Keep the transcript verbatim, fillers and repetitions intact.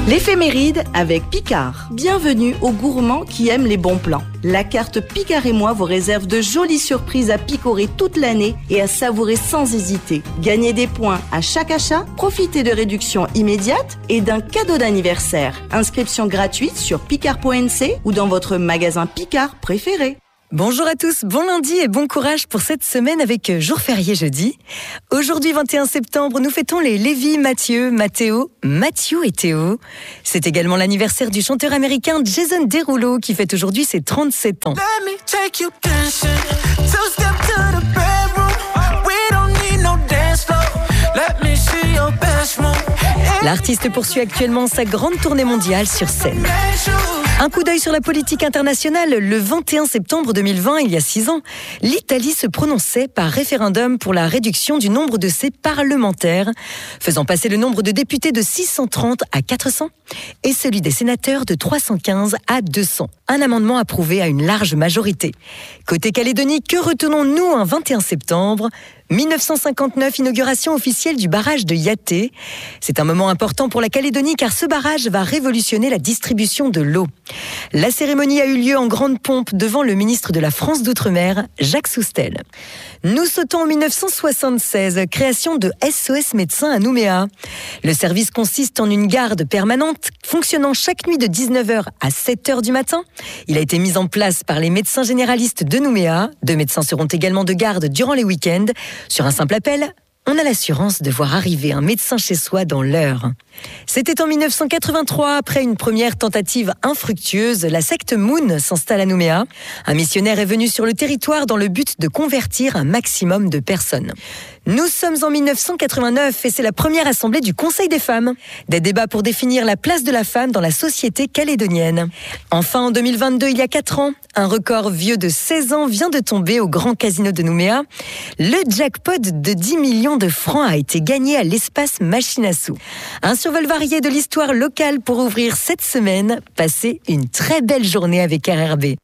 L'éphéméride avec Picard. Bienvenue aux gourmands qui aiment les bons plans. La carte Picard et moi vous réserve de jolies surprises à picorer toute l'année et à savourer sans hésiter. Gagnez des points à chaque achat, profitez de réductions immédiates et d'un cadeau d'anniversaire. Inscription gratuite sur picard point n c ou dans votre magasin Picard préféré. Bonjour à tous, bon lundi et bon courage pour cette semaine avec jour férié jeudi. Aujourd'hui vingt et un septembre, nous fêtons les Lévi, Mathieu, Mathéo, Mathieu et Théo. C'est également l'anniversaire du chanteur américain Jason Derulo qui fête aujourd'hui ses trente-sept ans. L'artiste poursuit actuellement sa grande tournée mondiale sur scène. Un coup d'œil sur la politique internationale. Le vingt et un septembre deux mille vingt, il y a six ans, l'Italie se prononçait par référendum pour la réduction du nombre de ses parlementaires, faisant passer le nombre de députés de six cent trente à quatre cents et celui des sénateurs de trois cent quinze à deux cents. Un amendement approuvé à une large majorité. Côté Calédonie, que retenons-nous un vingt et un septembre ? mille neuf cent cinquante-neuf, inauguration officielle du barrage de Yaté. C'est un moment important pour la Calédonie car ce barrage va révolutionner la distribution de l'eau. La cérémonie a eu lieu en grande pompe devant le ministre de la France d'Outre-mer, Jacques Soustel. Nous sautons en mille neuf cent soixante-seize, création de S O S Médecins à Nouméa. Le service consiste en une garde permanente fonctionnant chaque nuit de dix-neuf heures à sept heures du matin. Il a été mis en place par les médecins généralistes de Nouméa. Deux médecins seront également de garde durant les week-ends. Sur un simple appel, on a l'assurance de voir arriver un médecin chez soi dans l'heure. C'était en mille neuf cent quatre-vingt-trois, après une première tentative infructueuse, la secte Moon s'installe à Nouméa. Un missionnaire est venu sur le territoire dans le but de convertir un maximum de personnes. Nous sommes en mille neuf cent quatre-vingt-neuf et c'est la première assemblée du Conseil des femmes. Des débats pour définir la place de la femme dans la société calédonienne. Enfin, en deux mille vingt-deux, il y a quatre ans, un record vieux de seize ans vient de tomber au Grand Casino de Nouméa. Le jackpot de dix millions de francs a été gagné à l'espace Machine à sous. Un survol varié de l'histoire locale pour ouvrir cette semaine. Passez une très belle journée avec R R B.